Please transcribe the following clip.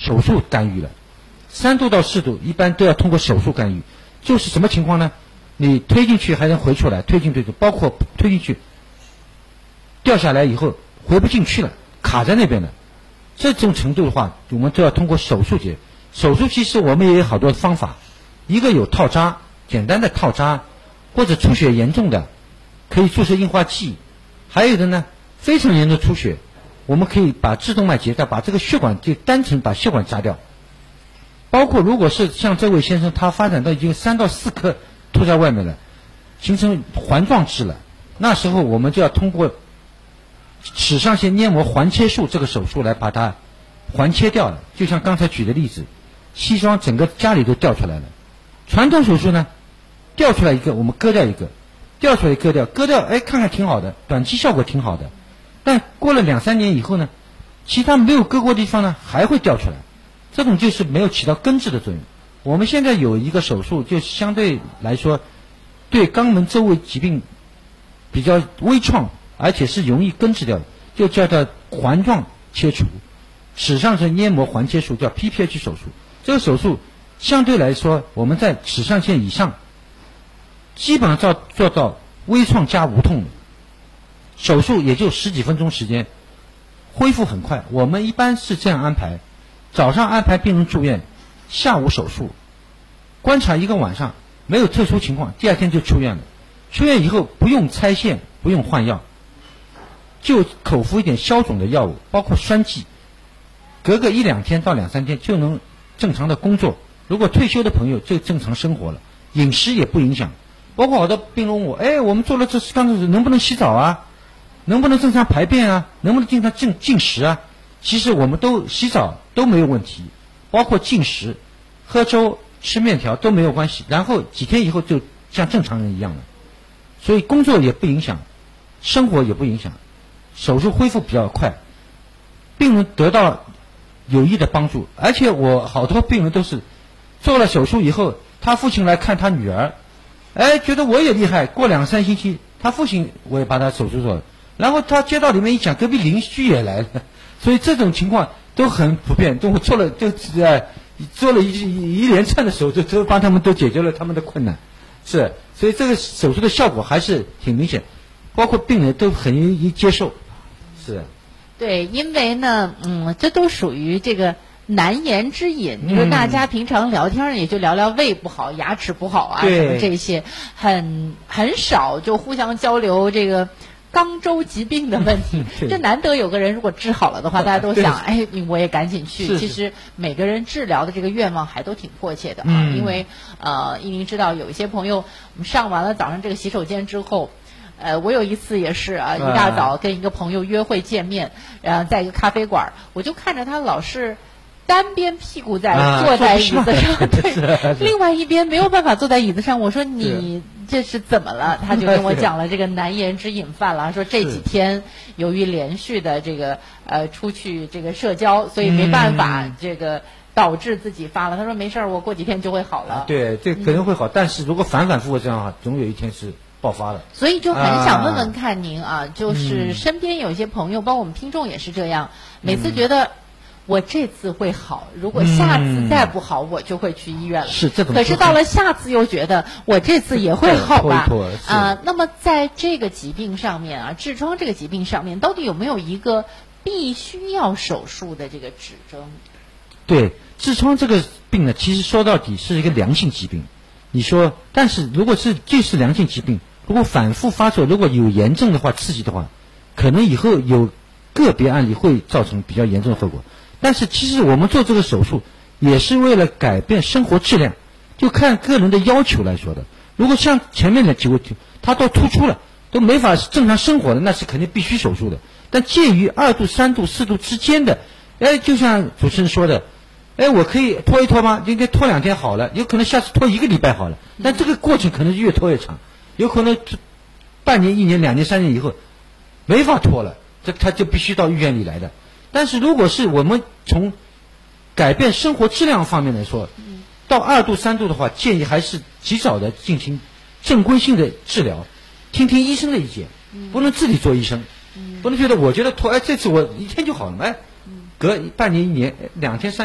手术干预了。3度到4度一般都要通过手术干预，就是什么情况呢？你推进去还能回出来，推进去，包括推进去掉下来以后回不进去了，卡在那边了。这种程度的话，我们都要通过手术解。手术其实我们也有好多方法，一个有套扎，简单的套扎，或者出血严重的可以注射硬化剂，还有的呢非常严重的出血，我们可以把自动脉截掉，把这个血管就单纯把血管扎掉。包括如果是像这位先生，他发展到已经3到4颗凸在外面了，形成环状肢了，那时候我们就要通过齿上腺黏膜环切术这个手术来把它环切掉了。就像刚才举的例子，西装整个家里都掉出来了。传统手术呢，掉出来一个我们割掉一个，掉出来割掉，哎，看看挺好的，短期效果挺好的，但过了2、3年以后呢，其他没有割过的地方呢还会掉出来，这种就是没有起到根治的作用。我们现在有一个手术，就相对来说对肛门周围疾病比较微创，而且是容易根治掉的，就叫做环状切除，齿上腺黏膜环切术，叫 PPH 手术。这个手术相对来说，我们在齿上腺以上基本上做到微创加无痛的手术，也就10几分钟时间，恢复很快。我们一般是这样安排：早上安排病人住院，下午手术，观察1个晚上，没有特殊情况，第2天就出院了。出院以后不用拆线，不用换药，就口服一点消肿的药物，包括栓剂，隔个1、2天到2、3天就能正常的工作。如果退休的朋友就正常生活了，饮食也不影响。包括好多病人问我，哎，我们做了这刚开始能不能洗澡啊？能不能正常排便啊？能不能经常进食啊？其实我们都洗澡都没有问题，包括进食、喝粥、吃面条都没有关系，然后几天以后就像正常人一样了。所以工作也不影响，生活也不影响，手术恢复比较快，病人得到有益的帮助。而且我好多病人都是做了手术以后，他父亲来看他女儿，哎，觉得我也厉害，过2、3星期他父亲我也把他手术做了，然后他街道里面一讲，隔壁邻居也来了，所以这种情况都很普遍，都做了一连串的手术，都帮他们都解决了他们的困难。是，所以这个手术的效果还是挺明显，包括病人都很容易接受。是， 对，因为呢，这都属于这个难言之隐。你说大家平常聊天也就聊聊胃不好、牙齿不好啊，什么这些，很少就互相交流这个肛周疾病的问题。这难得有个人如果治好了的话，大家都想，哎，我也赶紧去。其实每个人治疗的这个愿望还都挺迫切的啊。因为依宁知道有一些朋友，我们上完了早上这个洗手间之后。我有一次也是一大早跟一个朋友约会见面，然后在一个咖啡馆，我就看着他老是单边屁股坐在椅子上，对，另外一边没有办法坐在椅子上。我说你这是怎么了？他就跟我讲了这个难言之隐犯了，说这几天由于连续的这个出去这个社交，所以没办法这个。导致自己发了，他说没事儿，我过几天就会好了。 对，这可能会好，但是如果反复复这样的话，总有一天是爆发了。 所以就很想问问看您就是身边有一些朋友，包括我们听众也是这样，每次觉得我这次会好，如果下次再不好，我就会去医院了。 是这种。 可是到了下次又觉得我这次也会好吧？那么在这个疾病上面痔疮这个疾病上面，到底有没有一个必须要手术的这个指征？ 对，痔疮这个病呢，其实说到底是一个良性疾病。你说，但是如果就是良性疾病，如果反复发作，如果有炎症的话、刺激的话，可能以后有个别案例会造成比较严重的后果。但是其实我们做这个手术也是为了改变生活质量，就看个人的要求来说的。如果像前面的几位，他都突出了，都没法正常生活的，那是肯定必须手术的。但介于2度、3度、4度之间的，哎，就像主持人说的。哎，我可以拖一拖吗？今天拖2天好了，有可能下次拖1个礼拜好了，但这个过程可能越拖越长，有可能半年、1年、2年、3年以后没法拖了，他就必须到医院里来的。但是如果是我们从改变生活质量方面来说，到2度、3度的话，建议还是及早的进行正规性的治疗，听听医生的意见，不能自己做医生，不能觉得我觉得拖，哎，这次我1天就好了，哎，隔半年、1年、2天、3天。